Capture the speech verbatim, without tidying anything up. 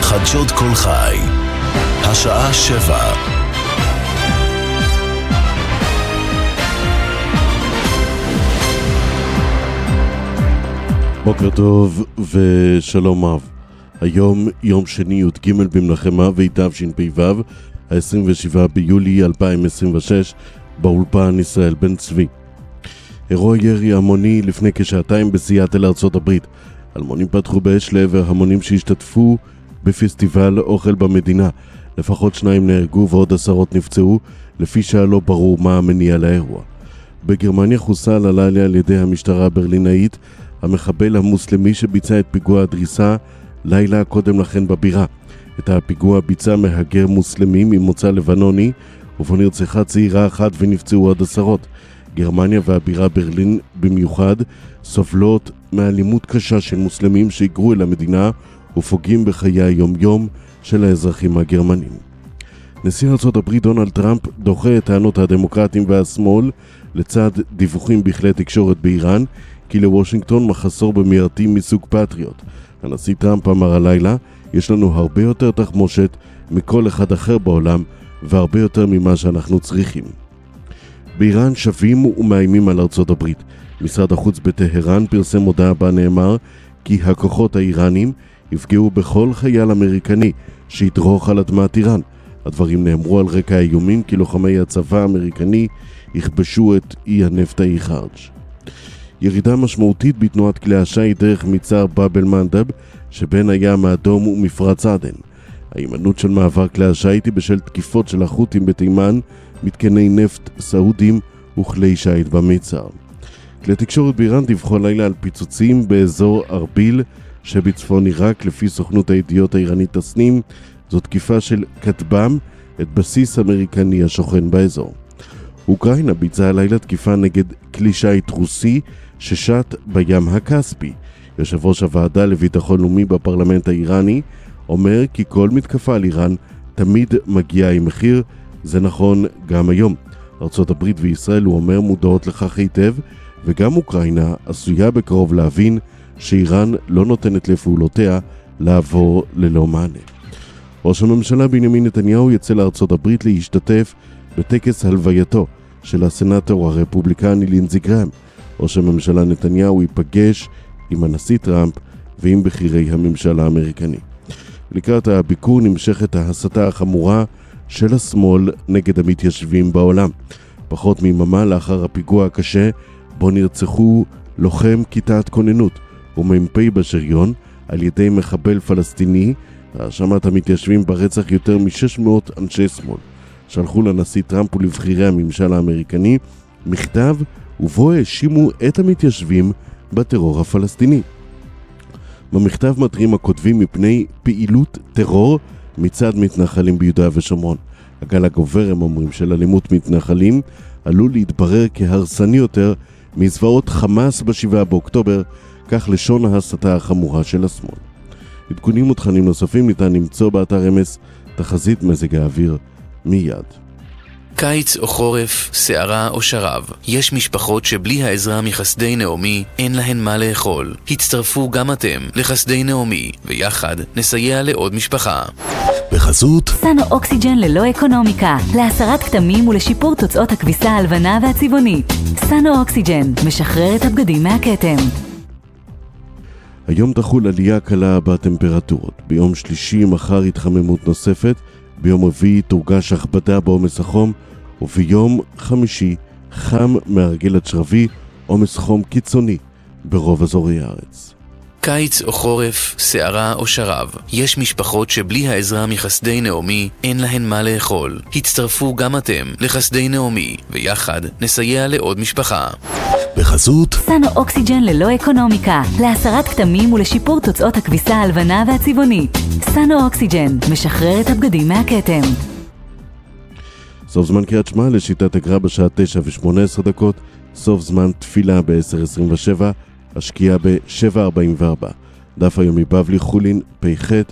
חדשות כל חי, השעה שבע. בוקר טוב ושלום רב. היום יום שני י"ג במנחם אב תשפ"ו, ה-עשרים ושבעה ביולי אלפיים עשרים ושש, באולפן ישראל בן צבי. אירוע ירי המוני לפני כשעתיים בסיאטל ארצות הברית. אלמונים פתחו באש לעבר המונים שהשתתפו בפסטיבל אוכל במדינה. לפחות שניים נהרגו ועוד עשרות נפצעו, לפי שלא ברור מה המניע לאירוע. בגרמניה חוסל הלילה על ידי המשטרה הברלינאית המחבל המוסלמי שביצע את פיגוע הדריסה לילה קודם לכן בבירה. את הפיגוע ביצע מהגר מוסלמי ממוצא לבנוני, ובו נרצחה צעירה אחת ונפצעו עוד עשרות. גרמניה והבירה ברלין במיוחד סובלות מאלימות קשה של מוסלמים שהיגרו אל המדינה ופוגעים בחיי היום-יום של האזרחים הגרמנים. נשיא ארצות הברית דונלד טראמפ דוחה את טענות הדמוקרטים והשמאל לצד דיווחים בכלי תקשורת באיראן כי לוושינגטון מחסור במיירטים מסוג פטריוט. הנשיא טראמפ אמר הלילה, יש לנו הרבה יותר תחמושת מכל אחד אחר בעולם והרבה יותר ממה שאנחנו צריכים. באיראן שבים ומאיימים על ארצות הברית. משרד החוץ בטהרן פרסם הודעה בה נאמר כי הכוחות האיראנים יפגעו בכל חייל אמריקני שידרוך על אדמת איראן. הדברים נאמרו על רקע האיומים כי לוחמי הצבא האמריקני יכבשו את אי הנפט האי חרג'. ירידה משמעותית בתנועת כלי השיט דרך מצר באב אל-מנדב שבין הים האדום ומפרץ עדן. ההימנעות של מעבר כלי השיט היא בשל תקיפות של החות'ים בתימן, מתקני נפט סעודים וכלי שיט במצר. כלי תקשורת באיראן דיווחו לילה על פיצוצים באזור ארביל שבצפון עיראק. לפי סוכנות הידיעות האיראנית תסנים, זו תקיפה של כטב"ם, את בסיס אמריקני השוכן באזור. אוקראינה ביצעה לילה תקיפה נגד כלי שיט רוסי ששט בים הכספי. יושב ראש הוועדה לביטחון לאומי בפרלמנט האיראני אומר כי כל מתקפה על איראן תמיד מגיעה עם מחיר. זה נכון גם היום. ארצות הברית וישראל, הוא אומר, מודעות לכך היטב, וגם אוקראינה עשויה בקרוב להבין שאיראן לא נותנת לפעולותיה לעבור ללא מענה. ראש הממשלה בנימין נתניהו יצא לארצות הברית להשתתף בטקס הלווייתו של הסנאטור הרפובליקני לינזי גראם. ראש הממשלה נתניהו ייפגש עם הנשיא טראמפ ועם בכירי הממשל האמריקני. לקראת הביקור נמשכת ההסתה החמורה של השמאל נגד המתיישבים בעולם. פחות מיממה לאחר הפיגוע הקשה בו נרצחו לוחם כיתת כוננות ומ"פ בשריון על ידי מחבל פלסטיני, האשמת המתיישבים ברצח יותר מ-שש מאות אנשי שמאל. שלחו לנשיא טראמפ ולבכירי הממשל האמריקני מכתב ובו האשימו את המתיישבים בטרור הפלסטיני. במכתב מתריעים הכותבים מפני פעילות טרור מצד מתנחלים ביהודה ושומרון. הגל הגובר, הם אומרים, של אלימות מתנחלים עלול להתברר כהרסני יותר מזוועות חמאס בשבעה באוקטובר, כך לשון ההסתה החמורה של השמאל. עדכונים ותכנים נוספים ניתן למצוא באתר אמס תחזית מזג האוויר מיד. קיץ או חורף, שערה או שרב, יש משפחות שבלי העזרה מחסדי נעמי אין להן מה לאכול. הצטרפו גם אתם לחסדי נעמי, ויחד נסייע לעוד משפחה. בחסות סנו אוקסיג'ן ללא אקונומיקה, להסרת כתמים ולשיפור תוצאות הכביסה הלבנה והצבעונית. סנו אוקסיג'ן, משחרר את הבגדים מהכתם. היום תחול עלייה קלה בטמפרטורות. ביום שלישי מחר התחממות נוספת, ביום רביעי תורגש הכבדה בעומס החום, וביום חמישי חם מהרגל עד שרבי, עומס חום קיצוני ברוב אזורי הארץ. קיץ או חורף, שערה או שרב, יש משפחות שבלי העזרה מחסדי נעמי אין להן מה לאכול. הצטרפו גם אתם לחסדי נעמי, ויחד נסייע לעוד משפחה. בחסות סנו אוקסיג'ן ללא אקונומיקה, להסרת כתמים ולשיפור תוצאות הכביסה הלבנה והצבעונית. סנו אוקסיג'ן, משחרר את הבגדים מהכתם. סוף זמן קריאת שמע לשיטת הגר"א בשעה תשע ושמונה עשרה דקות, סוף זמן תפילה ב-עשר עשרים ושבע, השקיעה ב-שבע ארבעים וארבע. דף היומי בבלי חולין פ"ח